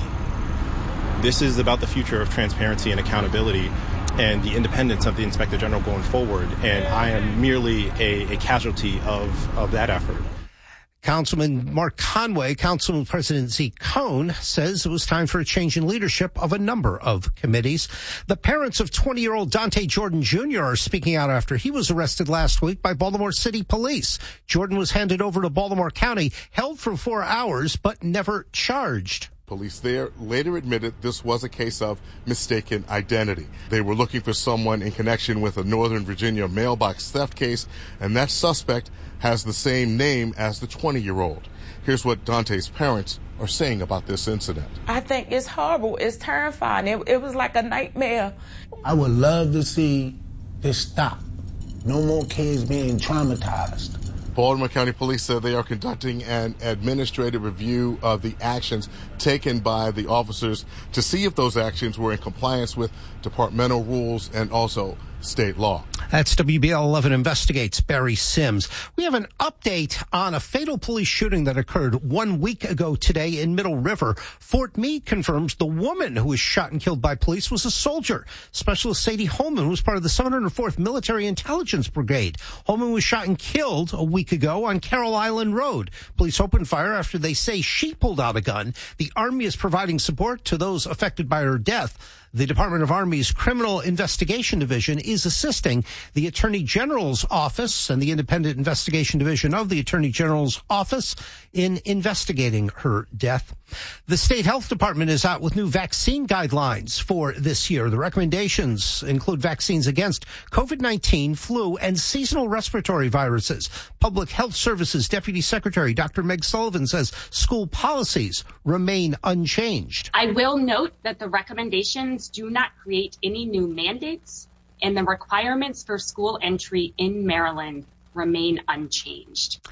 This is about the future of transparency and accountability and the independence of the Inspector General going forward. And I am merely a, a casualty of, of that effort. Councilman Mark Conway, Council President Zeke Cohn, says it was time for a change in leadership of a number of committees. The parents of twenty-year-old Dante Jordan Junior are speaking out after he was arrested last week by Baltimore City Police. Jordan was handed over to Baltimore County, held for four hours, but never charged. Police there later admitted this was a case of mistaken identity. They were looking for someone in connection with a Northern Virginia mailbox theft case, and that suspect has the same name as the twenty-year-old. Here's what Dante's parents are saying about this incident. I think it's horrible. It's terrifying. It, it was like a nightmare. I would love to see this stop. No more kids being traumatized. Baltimore County Police said they are conducting an administrative review of the actions taken by the officers to see if those actions were in compliance with departmental rules and also state law. That's W B L eleven Investigates, Barry Sims. We have an update on a fatal police shooting that occurred one week ago today in Middle River. Fort Meade confirms the woman who was shot and killed by police was a soldier. Specialist Sadie Holman was part of the seven hundred fourth Military Intelligence Brigade. Holman was shot and killed a week ago on Carroll Island Road. Police opened fire after they say she pulled out a gun. The Army is providing support to those affected by her death. The Department of Army's Criminal Investigation Division is assisting the Attorney General's Office and the Independent Investigation Division of the Attorney General's Office in investigating her death. The State Health Department is out with new vaccine guidelines for this year. The recommendations include vaccines against COVID nineteen, flu, and seasonal respiratory viruses. Public Health Services Deputy Secretary Doctor Meg Sullivan says school policies remain unchanged. I will note that the recommendations do not create any new mandates, and the requirements for school entry in Maryland remain unchanged.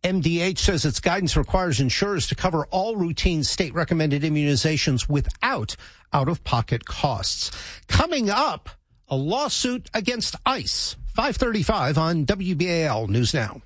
M D H says its guidance requires insurers to cover all routine state-recommended immunizations without out-of-pocket costs. Coming up, a lawsuit against ICE. five thirty-five on W B A L News Now.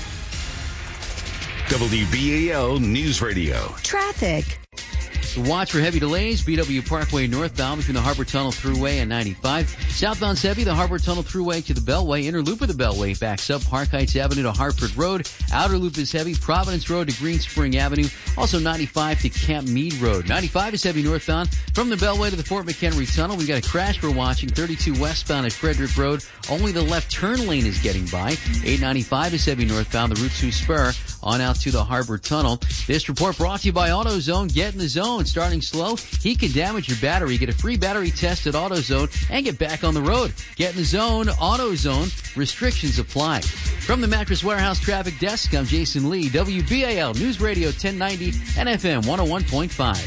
W B A L News Radio. Traffic. Watch for heavy delays. B W Parkway northbound between the Harbor Tunnel Thruway and ninety-five. Southbound's heavy. The Harbor Tunnel Thruway to the Beltway. Inner loop of the Beltway backs up Park Heights Avenue to Hartford Road. Outer loop is heavy. Providence Road to Green Spring Avenue. Also ninety-five to Camp Meade Road. ninety-five is heavy northbound from the Beltway to the Fort McHenry Tunnel. We've got a crash we're watching. thirty-two westbound at Frederick Road. Only the left turn lane is getting by. eight ninety-five is heavy northbound. The Route two spur on out to the Harbor Tunnel. This report brought to you by AutoZone. Get in the zone. Starting slow, heat can damage your battery. Get a free battery test at AutoZone and get back on the road. Get in the zone. AutoZone. Restrictions apply. From the Mattress Warehouse Traffic Desk, I'm Jason Lee. W B A L News Radio ten ninety and F M one oh one point five.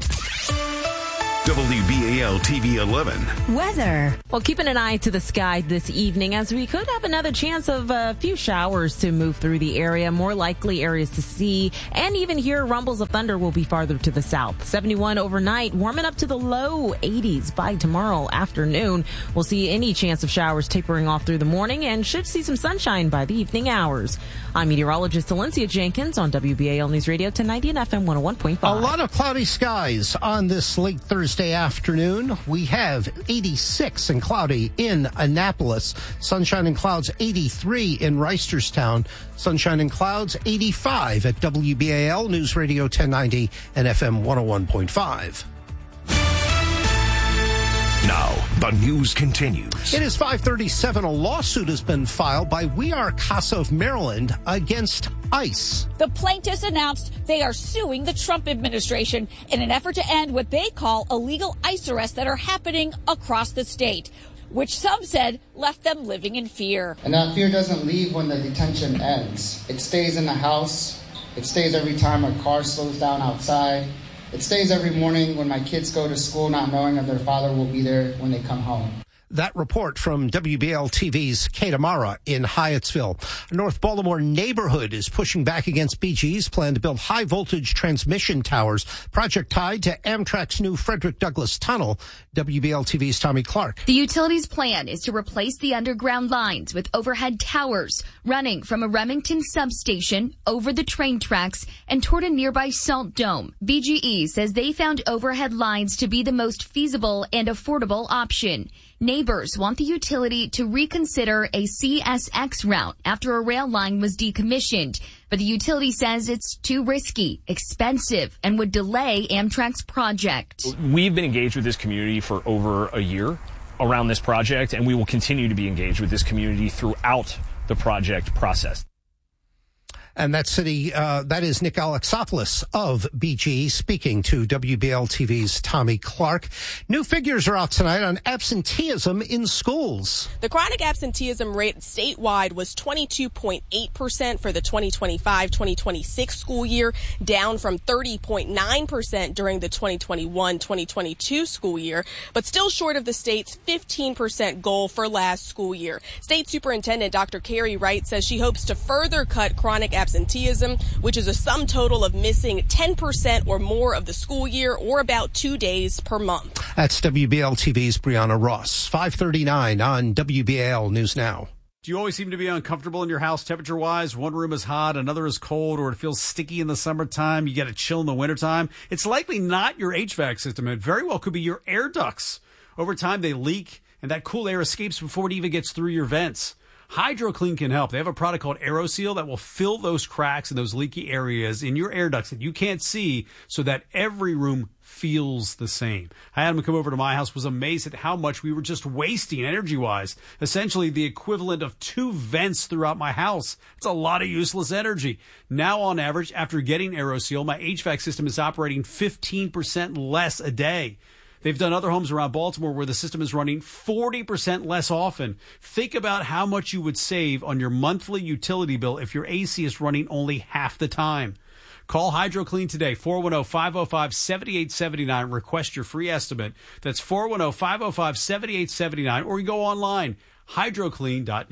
W B A L T V eleven. Weather. Well, keeping an eye to the sky this evening as we could have another chance of a few showers to move through the area. More likely areas to see and even hear rumbles of thunder will be farther to the south. seventy-one overnight, warming up to the low eighties by tomorrow afternoon. We'll see any chance of showers tapering off through the morning and should see some sunshine by the evening hours. I'm meteorologist Valencia Jenkins on W B A L News Radio ten ninety and F M one oh one point five. A lot of cloudy skies on this late Thursday afternoon. We have eighty-six and cloudy in Annapolis. Sunshine and clouds eighty-three in Reisterstown. Sunshine and clouds eighty-five at W B A L News Radio ten ninety and F M one oh one point five. Now, the news continues. It is five thirty-seven. A lawsuit has been filed by We Are CASA of Maryland against ICE. The plaintiffs announced they are suing the Trump administration in an effort to end what they call illegal ICE arrests that are happening across the state, which some said left them living in fear. And that fear doesn't leave when the detention ends. It stays in the house. It stays every time a car slows down outside. It stays every morning when my kids go to school not knowing that their father will be there when they come home. That report from W B L T V's Kate Amara in Hyattsville. A North Baltimore neighborhood is pushing back against B G E's plan to build high-voltage transmission towers, project tied to Amtrak's new Frederick Douglass Tunnel. W B L T V's Tommy Clark. The utility's plan is to replace the underground lines with overhead towers running from a Remington substation over the train tracks and toward a nearby salt dome. B G E says they found overhead lines to be the most feasible and affordable option. Neighbors want the utility to reconsider a C S X route after a rail line was decommissioned. But the utility says it's too risky, expensive, and would delay Amtrak's project. We've been engaged with this community for over a year around this project, and we will continue to be engaged with this community throughout the project process. And that city, uh, that is Nick Alexopoulos of B G E speaking to W B L T V's Tommy Clark. New figures are out tonight on absenteeism in schools. The chronic absenteeism rate statewide was twenty-two point eight percent for the twenty twenty-five twenty twenty-six school year, down from thirty point nine percent during the twenty twenty-one twenty twenty-two school year, but still short of the state's fifteen percent goal for last school year. State Superintendent Doctor Carrie Wright says she hopes to further cut chronic absenteeism, which is a sum total of missing ten percent or more of the school year, or about two days per month. That's W B L T V's Brianna Ross. five thirty-nine on W B A L News Now. Do you always seem to be uncomfortable in your house temperature-wise? One room is hot, another is cold, or it feels sticky in the summertime, you get a chill in the wintertime? It's likely not your H V A C system. It very well could be your air ducts. Over time, they leak, and that cool air escapes before it even gets through your vents. HydroClean can help. They have a product called AeroSeal that will fill those cracks and those leaky areas in your air ducts that you can't see so that every room feels the same. I had him come over to my house, was amazed at how much we were just wasting energy-wise. Essentially the equivalent of two vents throughout my house. It's a lot of useless energy. Now, on average, after getting AeroSeal, my H V A C system is operating fifteen percent less a day. They've done other homes around Baltimore where the system is running forty percent less often. Think about how much you would save on your monthly utility bill if your A C is running only half the time. Call HydroClean today, four one zero, five zero five, seven eight seven nine. Request your free estimate. That's four one zero, five zero five, seven eight seven nine. Or you go online, hydroclean dot net.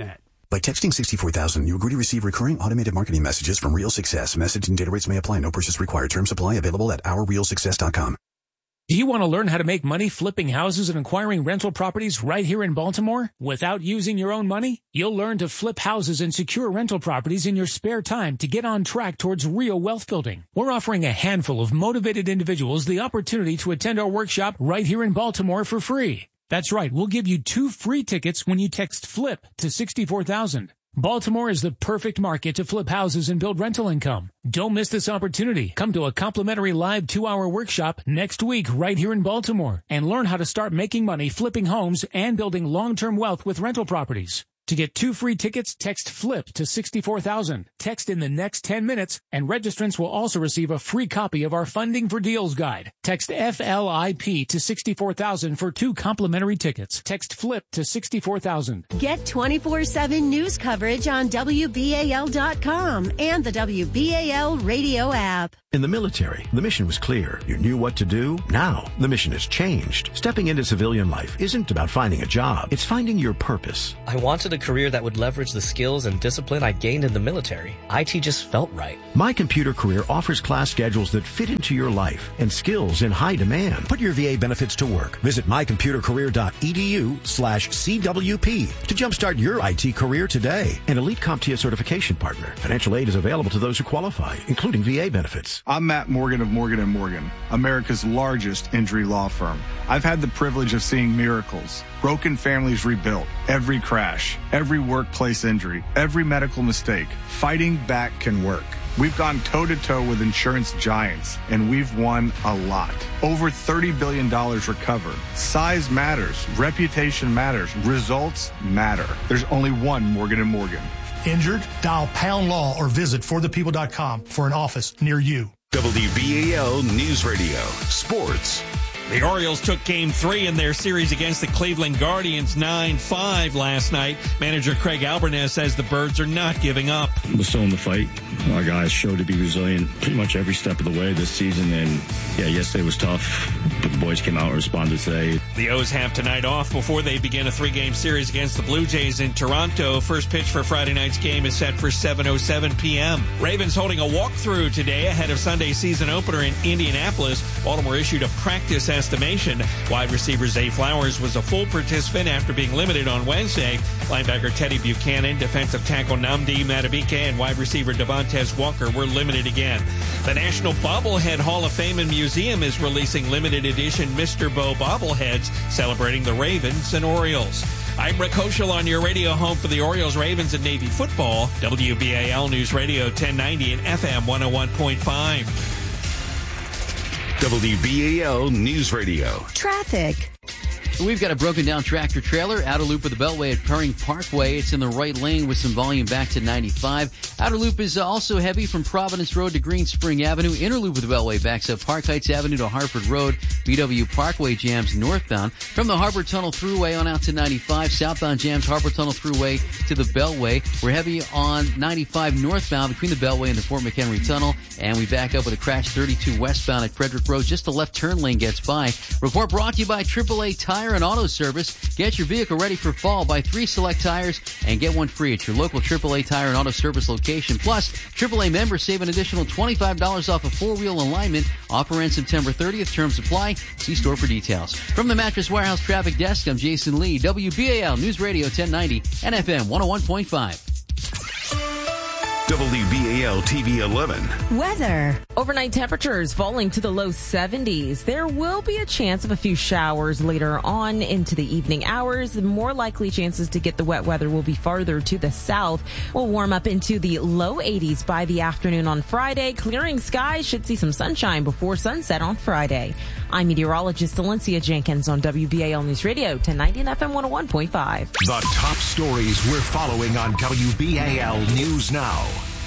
By texting sixty-four thousand, you agree to receive recurring automated marketing messages from Real Success. Message and data rates may apply. No purchase required. Terms apply. Available at our real success dot com. Do you want to learn how to make money flipping houses and acquiring rental properties right here in Baltimore without using your own money? You'll learn to flip houses and secure rental properties in your spare time to get on track towards real wealth building. We're offering a handful of motivated individuals the opportunity to attend our workshop right here in Baltimore for free. That's right. We'll give you two free tickets when you text FLIP to sixty-four thousand. Baltimore is the perfect market to flip houses and build rental income. Don't miss this opportunity. Come to a complimentary live two-hour workshop next week right here in Baltimore and learn how to start making money flipping homes and building long-term wealth with rental properties. To get two free tickets, text FLIP to sixty-four thousand. Text in the next ten minutes, and registrants will also receive a free copy of our Funding for Deals guide. Text F L I P to sixty-four thousand for two complimentary tickets. Text FLIP to sixty-four thousand. Get twenty-four seven news coverage on W B A L dot com and the W B A L radio app. In the military, the mission was clear. You knew what to do. Now, the mission has changed. Stepping into civilian life isn't about finding a job. It's finding your purpose. I wanted a career that would leverage the skills and discipline I gained in the military. I T just felt right. My Computer Career offers class schedules that fit into your life and skills in high demand. Put your V A benefits to work. Visit my computer career dot e d u slash C W P to jumpstart your I T career today. An elite CompTIA certification partner. Financial aid is available to those who qualify, including V A benefits. I'm Matt Morgan of Morgan and Morgan, America's largest injury law firm. I've had the privilege of seeing miracles, broken families rebuilt, every crash, every workplace injury, every medical mistake. Fighting back can work. We've gone toe-to-toe with insurance giants, and we've won a lot. Over thirty billion dollars recovered. Size matters. Reputation matters. Results matter. There's only one Morgan and Morgan. Injured? Dial Pound Law or visit for the people dot com for an office near you. W B A L News Radio. Sports. The Orioles took game three in their series against the Cleveland Guardians nine five last night. Manager Craig Albernez says the Birds are not giving up. We're still in the fight. Our guys showed to be resilient pretty much every step of the way this season. And, yeah, yesterday was tough, but the boys came out and responded today. The O's have tonight off before they begin a three-game series against the Blue Jays in Toronto. First pitch for Friday night's game is set for seven oh seven p.m. Ravens holding a walkthrough today ahead of Sunday's season opener in Indianapolis. Baltimore issued a practice estimation. Wide receiver Zay Flowers was a full participant after being limited on Wednesday. Linebacker Teddy Buchanan, defensive tackle Nnamdi Madubuike, and wide receiver Devontae Walker were limited again. The National Bobblehead Hall of Fame and Museum is releasing limited edition Mister Bo bobbleheads celebrating the Ravens and Orioles. I'm Rick Hoschel on your radio home for the Orioles, Ravens, and Navy football. W B A L News Radio ten ninety and F M one oh one point five. W B A L News Radio. Traffic. We've got a broken down tractor trailer, outer loop of the Beltway at Perring Parkway. It's in the right lane with some volume back to ninety-five. Outer loop is also heavy from Providence Road to Green Spring Avenue. Inner loop of the Beltway backs up Park Heights Avenue to Hartford Road. B W Parkway jams northbound. From the Harbor Tunnel Thruway on out to ninety-five. Southbound jams Harbor Tunnel Thruway to the Beltway. We're heavy on ninety-five northbound between the Beltway and the Fort McHenry Tunnel. And we back up with a crash thirty-two westbound at Frederick Road. Just the left turn lane gets by. Report brought to you by triple A Tire and Auto Service. Get your vehicle ready for fall. Buy three select tires and get one free at your local triple A Tire and Auto Service location. Plus, triple A members save an additional twenty-five dollars off a four-wheel alignment. Offer ends September thirtieth. Terms apply. See store for details. From the Mattress Warehouse Traffic Desk, I'm Jason Lee. W B A L News Radio ten ninety and F M one oh one point five. W B A L T V eleven. Weather. Overnight temperatures falling to the low seventies. There will be a chance of a few showers later on into the evening hours. More likely chances to get the wet weather will be farther to the south. We'll warm up into the low eighties by the afternoon on Friday. Clearing skies, should see some sunshine before sunset on Friday. I'm meteorologist Valencia Jenkins on W B A L News Radio ten ninety and F M one oh one point five. The top stories we're following on W B A L News Now.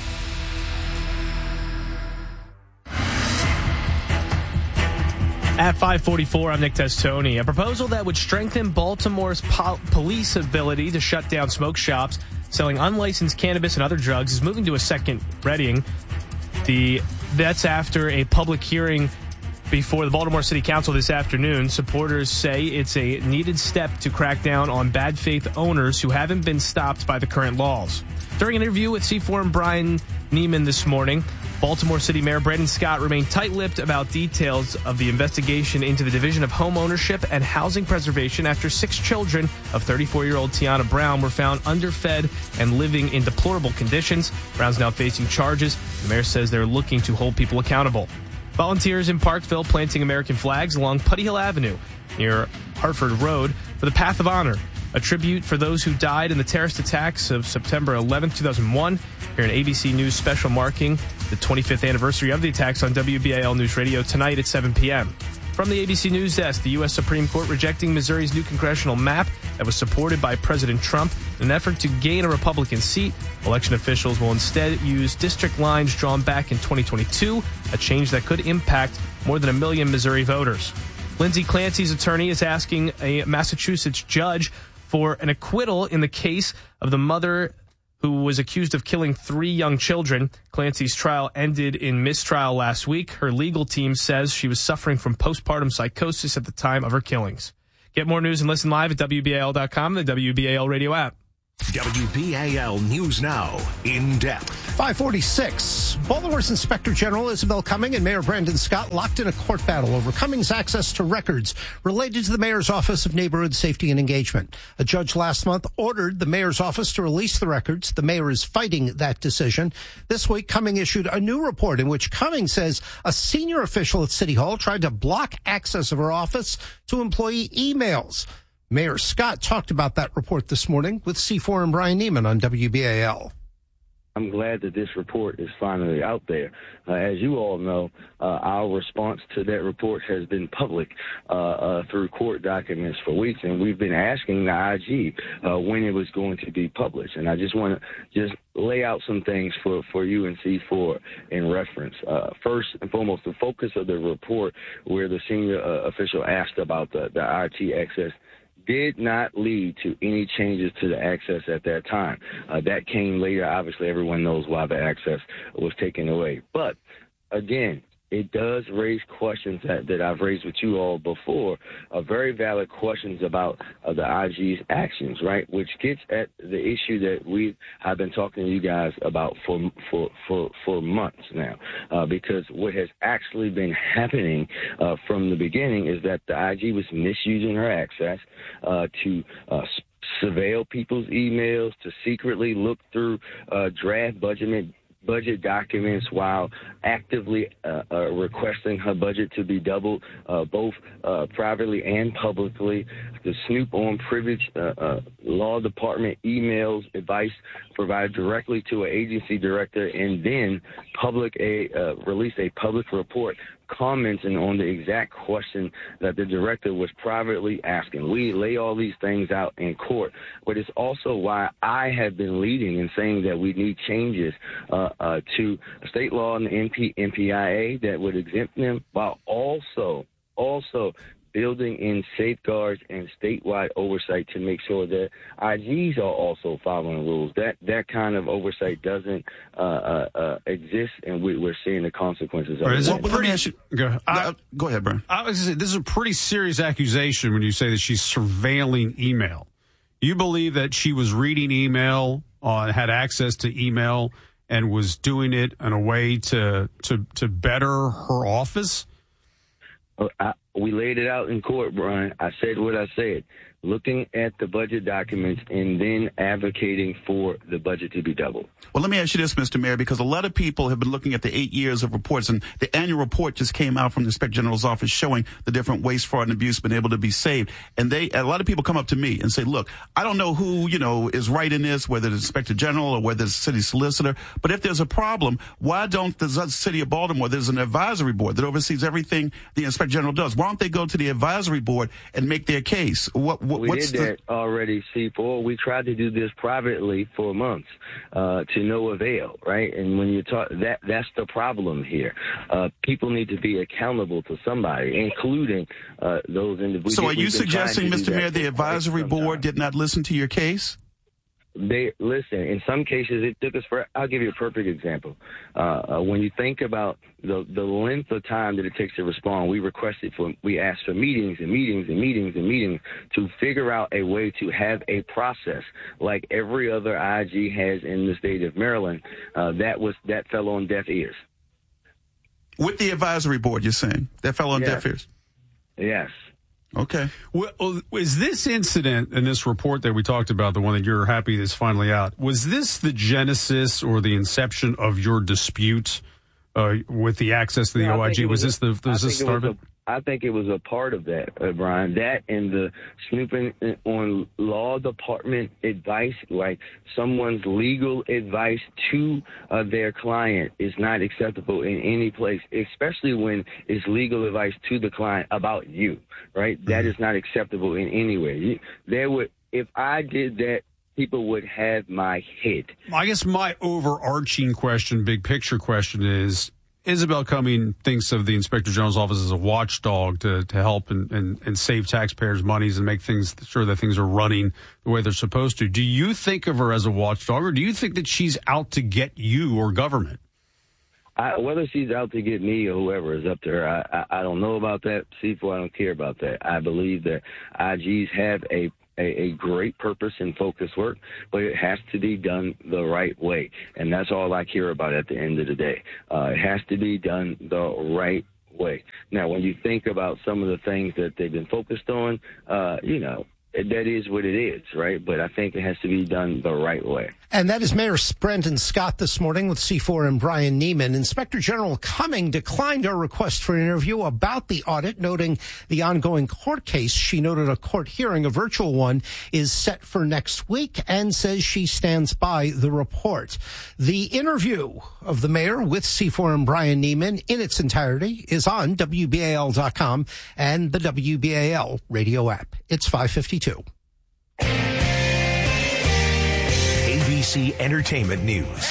At five forty-four, I'm Nick Testoni. A proposal that would strengthen Baltimore's po- police ability to shut down smoke shops selling unlicensed cannabis and other drugs is moving to a second reading. The that's after a public hearing before the Baltimore City Council this afternoon. Supporters say it's a needed step to crack down on bad faith owners who haven't been stopped by the current laws. During an interview with C four and Brian Neiman this morning, Baltimore City Mayor Brandon Scott remained tight-lipped about details of the investigation into the Division of Home Ownership and Housing Preservation after six children of thirty-four-year-old Tiana Brown were found underfed and living in deplorable conditions. Brown's now facing charges. The mayor says they're looking to hold people accountable. Volunteers in Parkville planting American flags along Putty Hill Avenue near Hartford Road for the Path of Honor, a tribute for those who died in the terrorist attacks of September eleventh, two thousand one. Here an A B C News special marking the twenty-fifth anniversary of the attacks on W B A L News Radio tonight at seven p.m. From the A B C News desk, the U S Supreme Court rejecting Missouri's new congressional map that was supported by President Trump in an effort to gain a Republican seat. Election officials will instead use district lines drawn back in twenty twenty-two, a change that could impact more than a million Missouri voters. Lindsay Clancy's attorney is asking a Massachusetts judge for an acquittal in the case of the mother who was accused of killing three young children. Clancy's trial ended in mistrial last week. Her legal team says she was suffering from postpartum psychosis at the time of her killings. Get more news and listen live at W B A L dot com and the W B A L radio app. W B A L News Now, in depth. five forty-six. Baltimore's Inspector General Isabel Cumming and Mayor Brandon Scott locked in a court battle over Cumming's access to records related to the mayor's Office of Neighborhood Safety and Engagement. A judge last month ordered the mayor's office to release the records. The mayor is fighting that decision. This week, Cumming issued a new report in which Cumming says a senior official at City Hall tried to block access of her office to employee emails. Mayor Scott talked about that report this morning with C four and Brian Neiman on W B A L. I'm glad that this report is finally out there. Uh, as you all know, uh, our response to that report has been public uh, uh, through court documents for weeks, and we've been asking the I G uh, when it was going to be published. And I just want to just lay out some things for, for you and C four in reference. Uh, first and foremost, the focus of the report where the senior uh, official asked about the, the I T access did not lead to any changes to the access at that time. Uh, that came later. Obviously, everyone knows why the access was taken away. But, again, it does raise questions that, that I've raised with you all before, uh, very valid questions about uh, the I G's actions, right, which gets at the issue that we have been talking to you guys about for for for, for months now, uh, because what has actually been happening uh, from the beginning is that the I G was misusing her access uh, to uh, surveil people's emails, to secretly look through uh, draft budget budget documents while actively uh, uh, requesting her budget to be doubled, uh, both uh, privately and publicly, to snoop on privileged uh, uh, law department emails, advice provided directly to an agency director, and then public a uh, release a public report commenting on the exact question that the director was privately asking. We lay all these things out in court, but it's also why I have been leading and saying that we need changes uh, uh, to state law and the M P, M P I A that would exempt them, while also, also building in safeguards and statewide oversight to make sure that I Gs are also following rules. That that kind of oversight doesn't uh, uh, uh, exist, and we, we're seeing the consequences of it. Well, let me ask you, go, I, go ahead, Brian. I was gonna say, this is a pretty serious accusation when you say that she's surveilling email. You believe that she was reading email, uh, had access to email, and was doing it in a way to to, to better her office? I, we laid it out in court, Brian. I said what I said. Looking at the budget documents and then advocating for the budget to be doubled. Well, let me ask you this, Mister Mayor, because a lot of people have been looking at the eight years of reports, and the annual report just came out from the Inspector General's office showing the different waste, fraud, and abuse been able to be saved. And they, a lot of people come up to me and say, look, I don't know who, you know, is right in this, whether it's Inspector General or whether it's city solicitor, but if there's a problem, why don't the city of Baltimore, there's an advisory board that oversees everything the Inspector General does. Why don't they go to the advisory board and make their case? What, what, we what's did the- that already, C four. We tried to do this privately for months uh, to no avail, right? And when you talk, that that's the problem here. Uh, people need to be accountable to somebody, including uh, those individuals. So are you suggesting, Mister Mayor, the advisory board did not listen to your case? they listen. In some cases, it took us for. I'll give you a perfect example. Uh, uh, when you think about the the length of time that it takes to respond, we requested for, we asked for meetings and meetings and meetings and meetings to figure out a way to have a process like every other I G has in the state of Maryland. Uh, that was that fell on deaf ears. With the advisory board, you're saying that fell on Yes. deaf ears. Yes. Okay. Well, is this incident and this report that we talked about, the one that you're happy is finally out, was this the genesis or the inception of your dispute uh, with the access to the No, I O I think G? it Was, was this the I was this think it was start of it? a- I think it was a part of that, uh, Brian. That and the snooping on law department advice, like someone's legal advice to uh, their client, is not acceptable in any place, especially when it's legal advice to the client about you, right? Mm-hmm. That is not acceptable in any way. You, there would, if I did that, people would have my head. I guess my overarching question, big picture question is, Isabel Cumming thinks of the Inspector General's office as a watchdog to, to help and, and, and save taxpayers' monies and make things sure that things are running the way they're supposed to. Do you think of her as a watchdog, or do you think that she's out to get you or government? I, whether she's out to get me or whoever is up to her, I, I, I don't know about that. C four, I don't care about that. I believe that I Gs have a A, a great purpose and focused work, but it has to be done the right way. And that's all I care about at the end of the day. Uh, it has to be done the right way. Now, when you think about some of the things that they've been focused on, uh, you know, that is what it is, right? But I think it has to be done the right way. And that is Mayor Brendan Scott this morning with C four and Brian Neiman. Inspector General Cumming declined our request for an interview about the audit, noting the ongoing court case. She noted a court hearing, a virtual one, is set for next week and says she stands by the report. The interview of the mayor with C four and Brian Neiman in its entirety is on W B A L dot com and the W B A L radio app. It's five fifty-two. A B C Entertainment News.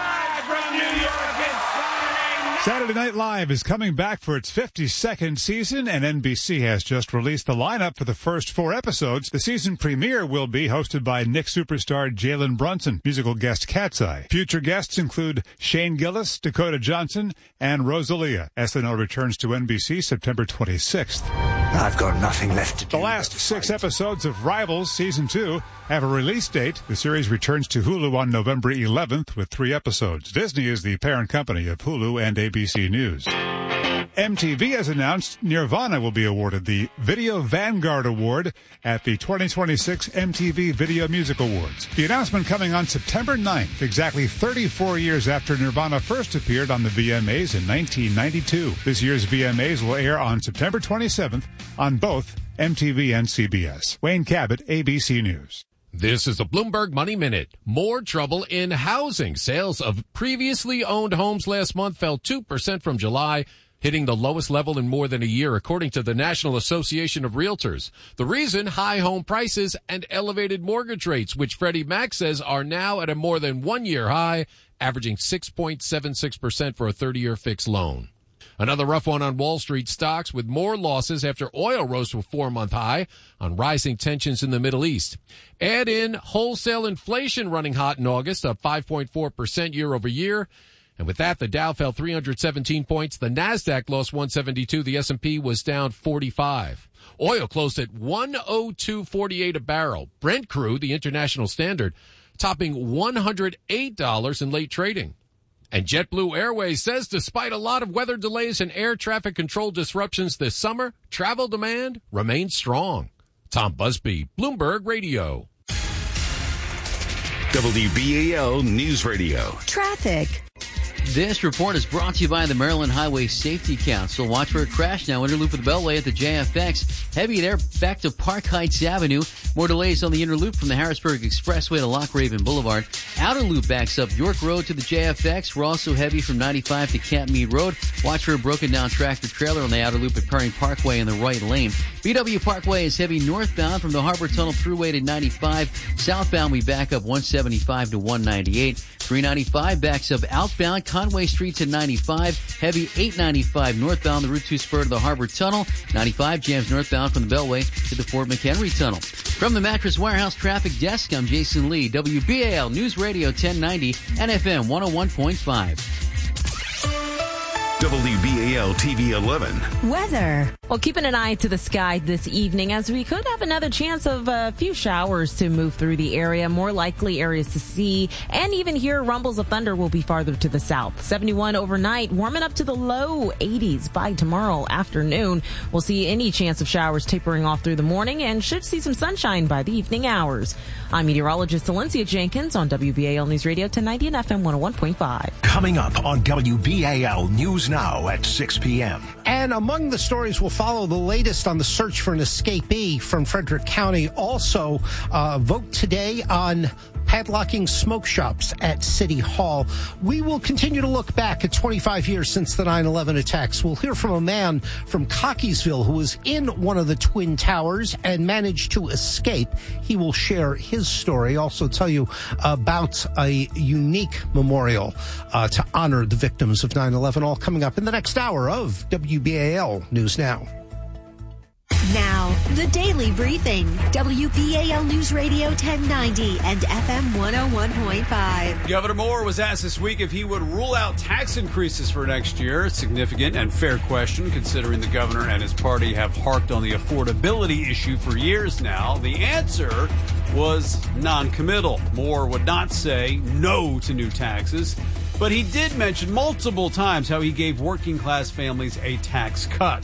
Saturday Night Live is coming back for its fifty-second season, and N B C has just released the lineup for the first four episodes. The season premiere will be hosted by Nick superstar Jalen Brunson, musical guest Cat's Eye. Future guests include Shane Gillis, Dakota Johnson, and Rosalia. S N L returns to N B C September twenty-sixth. I've got nothing left to do. The last six episodes of Rivals Season two have a release date. The series returns to Hulu on November eleventh with three episodes. Disney is the parent company of Hulu and A B C News. M T V has announced Nirvana will be awarded the Video Vanguard Award at the twenty twenty-six M T V Video Music Awards. The announcement coming on September ninth, exactly thirty-four years after Nirvana first appeared on the V M As in nineteen ninety-two. This year's V M As will air on September twenty-seventh on both M T V and C B S. Wayne Cabot, A B C News. This is a Bloomberg Money Minute. More trouble in housing. Sales of previously owned homes last month fell two percent from July, hitting the lowest level in more than a year, according to the National Association of Realtors. The reason? High home prices and elevated mortgage rates, which Freddie Mac says are now at a more than one-year high, averaging six point seven six percent for a thirty-year fixed loan. Another rough one on Wall Street stocks, with more losses after oil rose to a four-month high on rising tensions in the Middle East. Add in wholesale inflation running hot in August, up five point four percent year over year. And with that, the Dow fell three hundred seventeen points. The Nasdaq lost one seventy-two. The S and P was down forty-five. Oil closed at one oh two forty-eight a barrel. Brent crude, the international standard, topping one hundred eight dollars in late trading. And JetBlue Airways says despite a lot of weather delays and air traffic control disruptions this summer, travel demand remains strong. Tom Busby, Bloomberg Radio. W B A L News Radio. Traffic. This report is brought to you by the Maryland Highway Safety Council. Watch for a crash now. Inner loop of the Beltway at the J F X. Heavy there back to Park Heights Avenue. More delays on the inner loop from the Harrisburg Expressway to Lock Raven Boulevard. Outer loop backs up York Road to the J F X. We're also heavy from ninety-five to Camp Mead Road. Watch for a broken down tractor trailer on the outer loop at Perry Parkway in the right lane. B W Parkway is heavy northbound from the Harbor Tunnel Thruway to ninety-five. Southbound we back up one seventy-five to one ninety-eight. three ninety-five backs up outbound Conway Street to ninety-five. Heavy eight ninety-five northbound the Route two spur to the Harbor Tunnel. ninety-five jams northbound from the Beltway to the Fort McHenry Tunnel. From the Mattress Warehouse Traffic Desk, I'm Jason Lee, W B A L News Radio ten ninety and F M one oh one point five. W B A L T V eleven. Weather. Well, keeping an eye to the sky this evening as we could have another chance of a few showers to move through the area. More likely areas to see and even hear rumbles of thunder will be farther to the south. seventy-one overnight, warming up to the low eighties by tomorrow afternoon. We'll see any chance of showers tapering off through the morning and should see some sunshine by the evening hours. I'm meteorologist Valencia Jenkins on W B A L News Radio ten ninety and F M one oh one point five. Coming up on W B A L News Now at six p.m. And among the stories, we'll follow the latest on the search for an escapee from Frederick County. Also, uh, vote today on padlocking smoke shops at City Hall. We will continue to look back at twenty-five years since the nine eleven attacks. We'll hear from a man from Cockeysville who was in one of the Twin Towers and managed to escape. He will share his story. Also tell you about a unique memorial uh, to honor the victims of nine eleven, all coming up in the next hour of W B A L News Now. Now, the Daily Briefing. W B A L News Radio ten ninety and F M one oh one point five. Governor Moore was asked this week if he would rule out tax increases for next year. A significant and fair question, considering the governor and his party have harped on the affordability issue for years now. The answer was non-committal. Moore would not say no to new taxes, but he did mention multiple times how he gave working-class families a tax cut.